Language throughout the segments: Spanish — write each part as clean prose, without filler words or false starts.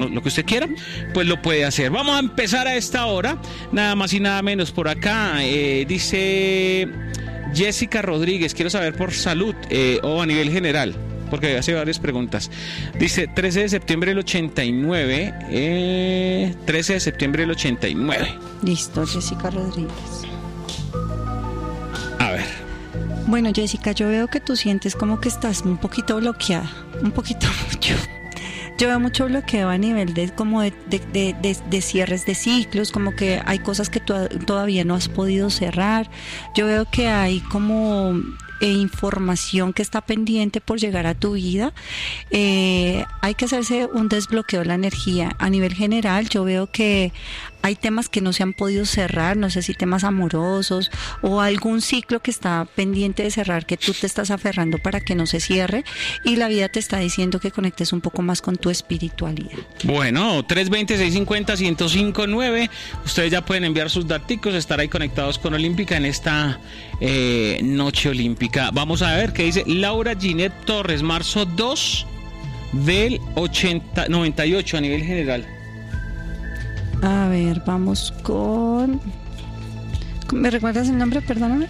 lo que usted quiera, pues lo puede hacer. Vamos a empezar a esta hora, nada más y nada menos. Por acá dice Jessica Rodríguez, quiero saber por salud o a nivel general, porque hace varias preguntas. Dice 13 de septiembre del 89, 13 de septiembre del 89. Listo, Jessica Rodríguez. A ver. Bueno, Jessica, yo veo que tú sientes como que estás un poquito bloqueada, un poquito mucho. Yo veo mucho bloqueo a nivel de como de cierres de ciclos, como que hay cosas que todavía no has podido cerrar. Yo veo que hay como información que está pendiente por llegar a tu vida. Hay que hacerse un desbloqueo de la energía. A nivel general, yo veo que hay temas que no se han podido cerrar, no sé si temas amorosos o algún ciclo que está pendiente de cerrar, que tú te estás aferrando para que no se cierre, y la vida te está diciendo que conectes un poco más con tu espiritualidad. Bueno, 320-650-1059, ustedes ya pueden enviar sus daticos, estar ahí conectados con Olímpica en esta noche olímpica. Vamos a ver qué dice Laura Ginette Torres, marzo 2 del 98 a nivel general. A ver, vamos con... ¿Me recuerdas el nombre? Perdóname.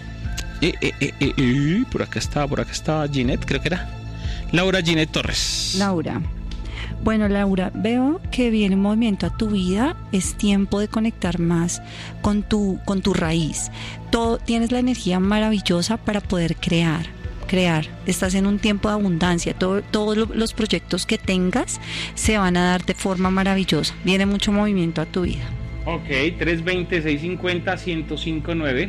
Por acá estaba Ginette, creo que era. Laura Ginette Torres. Laura. Bueno, Laura, veo que viene un movimiento a tu vida. Es tiempo de conectar más con tu raíz. Tienes la energía maravillosa para poder crear. Estás en un tiempo de abundancia. Todos los proyectos que tengas se van a dar de forma maravillosa. Viene mucho movimiento a tu vida. Ok, 320-650-1059.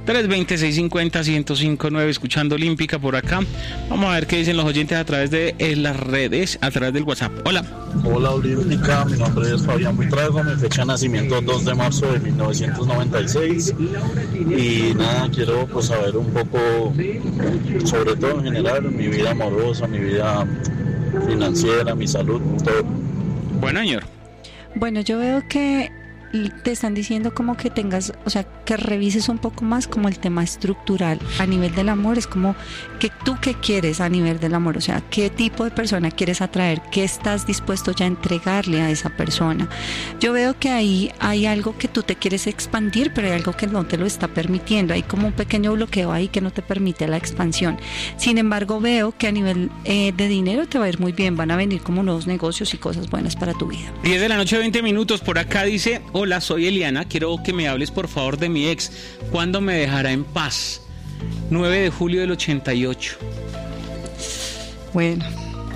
320-650-1059, escuchando Olímpica por acá. Vamos a ver qué dicen los oyentes a través de las redes, a través del WhatsApp. Hola. Hola Olímpica, mi nombre es Fabián Buitrago, mi fecha de nacimiento 2 de marzo de 1996. Y nada, quiero pues saber un poco, sobre todo en general, mi vida amorosa, mi vida financiera, mi salud, todo. Bueno, señor. Bueno, yo veo que te están diciendo como que tengas, o sea, que revises un poco más como el tema estructural a nivel del amor. Es como que tú qué quieres a nivel del amor, o sea, qué tipo de persona quieres atraer, qué estás dispuesto ya a entregarle a esa persona. Yo veo que ahí hay algo que tú te quieres expandir, pero hay algo que no te lo está permitiendo. Hay como un pequeño bloqueo ahí que no te permite la expansión. Sin embargo, veo que a nivel de dinero te va a ir muy bien, van a venir como nuevos negocios y cosas buenas para tu vida. 10 de la noche, 20 minutos, por acá dice: hola, soy Eliana, quiero que me hables por favor de mi ex. ¿Cuándo me dejará en paz? 9 de julio del 88. Bueno.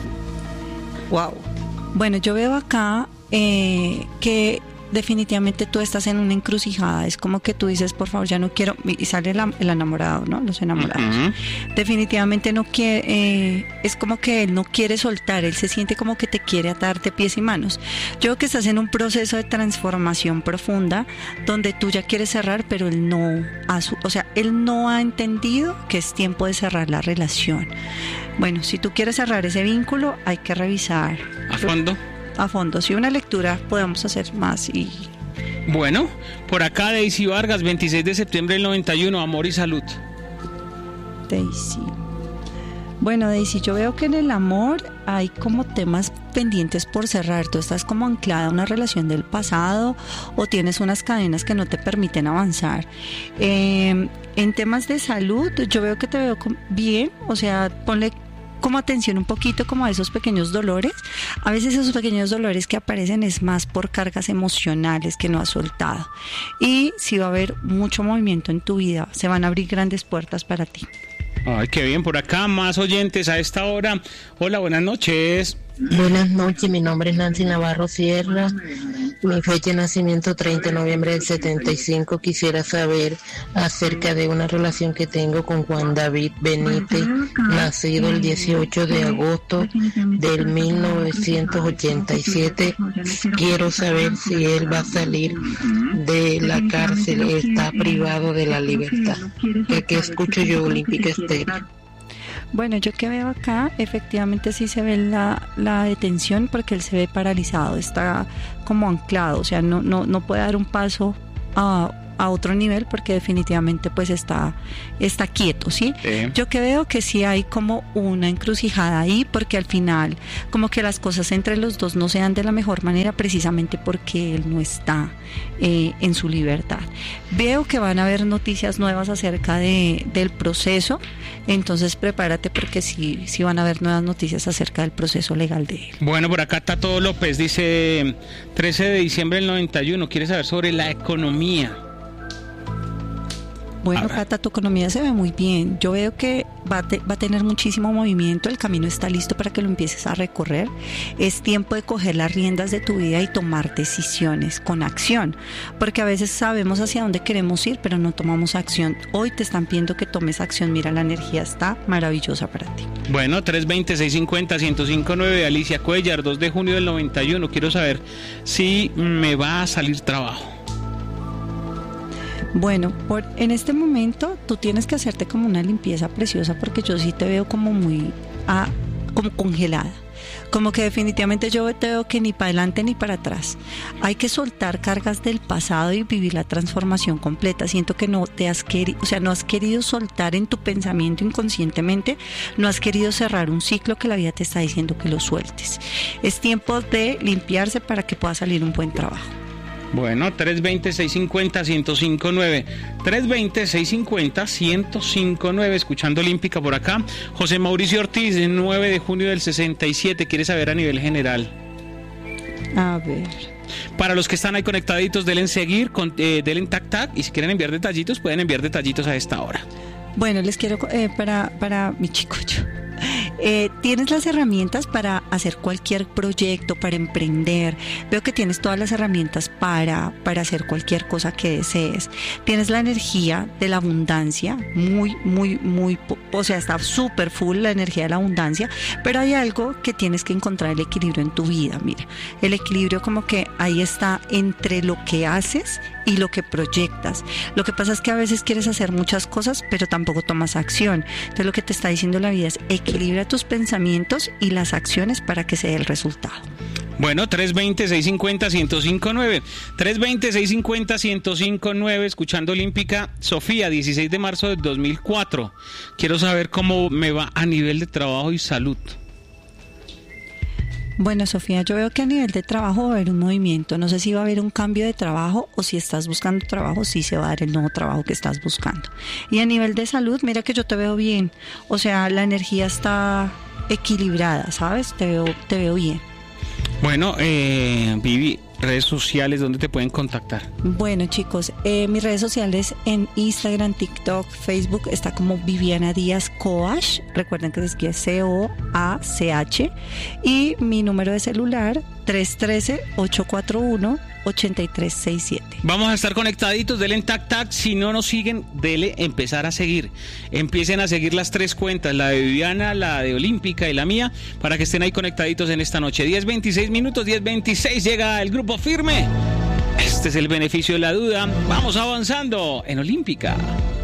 Wow. Bueno, yo veo acá que definitivamente tú estás en una encrucijada. Es como que tú dices, por favor, ya no quiero, y sale el enamorado, ¿no? Los enamorados. Uh-huh. Definitivamente no quiere, es como que él no quiere soltar, él se siente como que te quiere atar de pies y manos. Yo veo que estás en un proceso de transformación profunda donde tú ya quieres cerrar, pero él no él no ha entendido que es tiempo de cerrar la relación. Bueno, si tú quieres cerrar ese vínculo, hay que revisar a fondo, si una lectura podemos hacer más. Y bueno, por acá Daisy Vargas, 26 de septiembre del 91, amor y salud. Daisy. Bueno, Daisy, yo veo que en el amor hay como temas pendientes por cerrar. Tú estás como anclada a una relación del pasado o tienes unas cadenas que no te permiten avanzar. En temas de salud, yo veo que te veo bien, o sea, ponle como atención un poquito como a esos pequeños dolores. A veces esos pequeños dolores que aparecen es más por cargas emocionales que no has soltado. Y sí va a haber mucho movimiento en tu vida, se van a abrir grandes puertas para ti. Ay, qué bien, por acá más oyentes a esta hora. Hola, buenas noches. Buenas noches, mi nombre es Nancy Navarro Sierra, mi fecha de nacimiento 30 de noviembre del 75. Quisiera saber acerca de una relación que tengo con Juan David Benítez, nacido el 18 de agosto del 1987. Quiero saber si él va a salir de la cárcel, está privado de la libertad. Que escucho yo, Olímpica Estéreo. Bueno, yo que veo acá, efectivamente sí se ve la detención, porque él se ve paralizado, está como anclado, o sea, no puede dar un paso a otro nivel porque definitivamente pues está quieto, ¿sí? Yo que veo que sí hay como una encrucijada ahí, porque al final como que las cosas entre los dos no se dan de la mejor manera precisamente porque él no está en su libertad. Veo que van a haber noticias nuevas acerca del proceso, entonces prepárate porque sí van a haber nuevas noticias acerca del proceso legal de él. Bueno, por acá Tato López dice 13 de diciembre del 91, quiere saber sobre la economía. Bueno, Cata, tu economía se ve muy bien. Yo veo que va a tener muchísimo movimiento. El camino está listo para que lo empieces a recorrer. Es tiempo de coger las riendas de tu vida y tomar decisiones con acción. Porque a veces sabemos hacia dónde queremos ir, pero no tomamos acción. Hoy te están pidiendo que tomes acción. Mira, la energía está maravillosa para ti. Bueno, 320-650-1059, Alicia Cuellar, 2 de junio del 91. Quiero saber si me va a salir trabajo. Bueno, en este momento tú tienes que hacerte como una limpieza preciosa porque yo sí te veo como muy como congelada. Como que definitivamente yo te veo que ni para adelante ni para atrás. Hay que soltar cargas del pasado y vivir la transformación completa. Siento que no has querido soltar en tu pensamiento inconscientemente, no has querido cerrar un ciclo que la vida te está diciendo que lo sueltes. Es tiempo de limpiarse para que pueda salir un buen trabajo. Bueno, 320-650-1059, 320-650-1059, escuchando Olímpica por acá. José Mauricio Ortiz, 9 de junio del 67, quiere saber a nivel general. A ver. Para los que están ahí conectaditos, denle en seguir, denle en tac, y si quieren enviar detallitos, pueden enviar detallitos a esta hora. Bueno, les quiero, para mi chico, tienes las herramientas para hacer cualquier proyecto, para emprender. Veo que tienes todas las herramientas para hacer cualquier cosa que desees. Tienes la energía de la abundancia, o sea, está súper full la energía de la abundancia, pero hay algo que tienes que encontrar el equilibrio en tu vida. Mira, el equilibrio como que ahí está entre lo que haces y lo que proyectas. Lo que pasa es que a veces quieres hacer muchas cosas, pero tampoco tomas acción. Entonces lo que te está diciendo la vida es equilibra tus pensamientos y las acciones para que se dé el resultado. Bueno, 320-650-1059, 320-650-1059, escuchando Olímpica. Sofía, 16 de marzo de 2004. Quiero saber cómo me va a nivel de trabajo y salud. Bueno, Sofía, yo veo que a nivel de trabajo va a haber un movimiento. No sé si va a haber un cambio de trabajo o si estás buscando trabajo, sí se va a dar el nuevo trabajo que estás buscando. Y a nivel de salud, mira que yo te veo bien. O sea, la energía está equilibrada, ¿sabes? Te veo bien. Bueno, Vivi, redes sociales, ¿dónde te pueden contactar? Bueno, chicos, mis redes sociales en Instagram, TikTok, Facebook está como Viviana Díaz Coach. Recuerden que se escribe COACH. Y mi número de celular 313-841-8367. Vamos a estar conectaditos, denle en tac. Si no nos siguen, denle empezar a seguir. Empiecen a seguir las 3 cuentas, la de Viviana, la de Olímpica y la mía, para que estén ahí conectaditos en esta noche. 10:26 minutos, 10:26, llega el Grupo Firme. Este es el beneficio de la duda. Vamos avanzando en Olímpica.